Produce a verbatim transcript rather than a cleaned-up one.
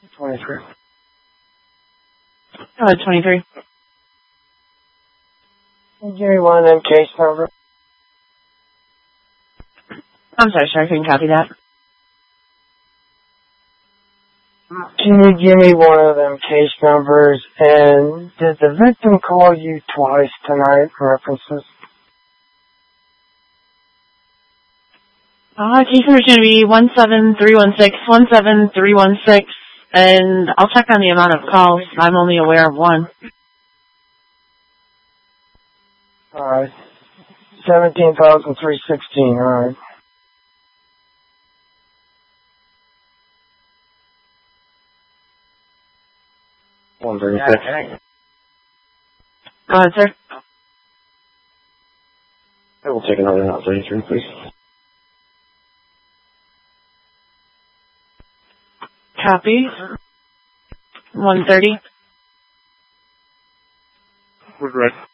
twenty-three. Go ahead, twenty-three. Can you give me one of them case numbers? I'm sorry, sir, I couldn't copy that. Can you give me one of them case numbers? And did the victim call you twice tonight, references? Uh, case number is going to be one seven three one six, one seven three one six, and I'll check on the amount of calls. I'm only aware of one. Alright. seventeen thousand three hundred sixteen, alright. one thirty-six. Go ahead, sir. I will take another note, thirty-three, please. Copy. one thirty. We're right.